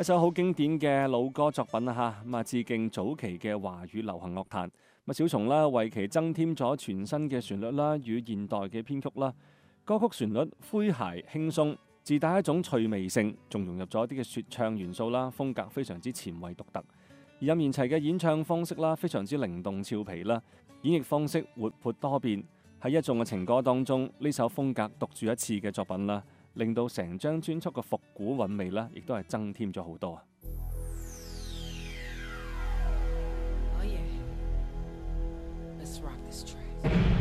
一首好經典嘅老歌作品啊嚇，致敬早期嘅華語流行樂壇。小蟲啦為其增添咗全新嘅旋律啦與現代嘅編曲啦，歌曲旋律詼諧輕鬆，自帶一種趣味性，仲融入咗一啲嘅說唱元素啦，風格非常之前衛獨特。而任賢齊嘅演唱方式啦，非常之靈動俏皮啦，演繹方式活潑多變，喺一眾嘅情歌當中，呢首風格獨樹一幟嘅作品啦，令到成張專輯嘅復古韻味啦，亦都係增添咗好多啊！